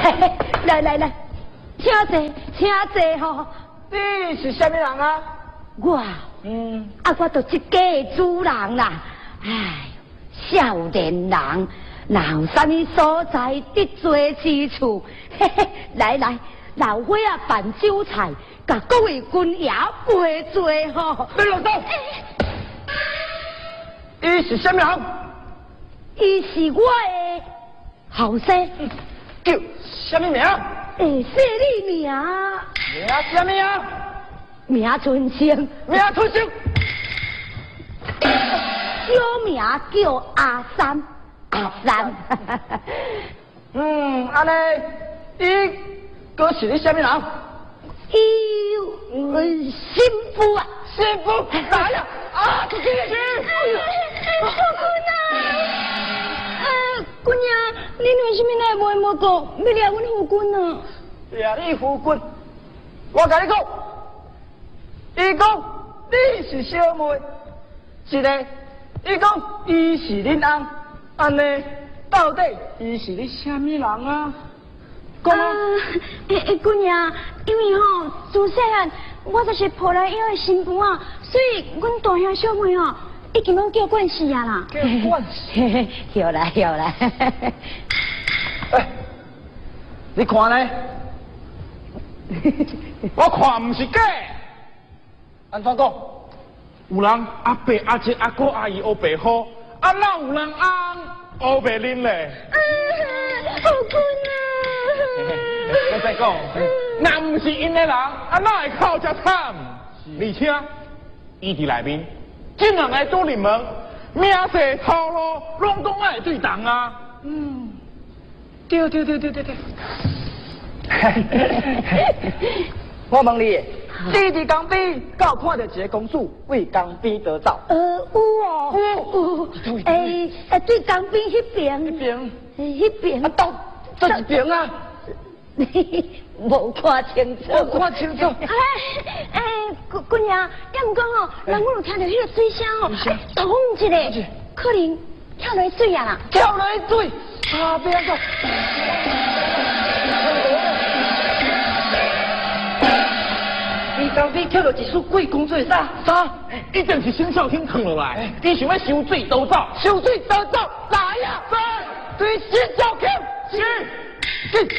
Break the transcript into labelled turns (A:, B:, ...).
A: 来，请坐吼。
B: 你是什么人啊？
A: 我，我就一家的主人啦。哎，少年人，哪有啥物所在得罪之处？来，老伙仔办酒菜，甲各位君爷陪坐吼。
B: 你落手。伊是什么人？
A: 伊是我的后生，
B: 叫什么名？
A: 说你名。
B: 名什么啊？
A: 名春生。
B: 名春生。
A: 小名叫阿三。
B: 安尼，伊哥是你什么人？
A: 伊新妇啊。
B: 师傅来呀！出去！
A: 夫君啊！姑娘，你为什么来问我讲，要掠阮夫君啊？
B: 掠你夫君，我甲你讲，伊讲你是小妹，是嘞，伊讲伊是恁翁，安尼到底伊是你什么人啊？讲啊！
A: 姑娘，因为吼自细汉我就是抱来养的新妇啊，所以阮大兄小妹吼已经拢叫冠氏啊啦。
B: 叫冠氏？
A: 有啦。
B: 你看呢？
C: 我看唔是假。
B: 安怎讲？
C: 有人阿伯、阿姐、阿哥、阿姨学白好，哪有人学白啉嘞？
A: 夫君啊！
C: 我再讲，那唔是因的人，哪会靠这惨？而且，伊伫内面，竟然来做你们，名声头路，拢总爱对当啊。
B: 对。我问你，你伫江边，敢有看到一个公主为江边逃走？
A: 有。对江边迄边。迄边。
B: 到这一边啊？
A: 无看清楚。
B: 我看清楚。
A: 姑娘，要唔讲吼，人我有听到迄个水声吼，咚一个，可能跳落水啊啦。
B: 跳落水，不要讲。你江边跳落一束鬼公水啥？
C: 一定是新少天扛落来，伊想要收水逃走。
B: 收水逃走，来呀！对新少天。
C: 是。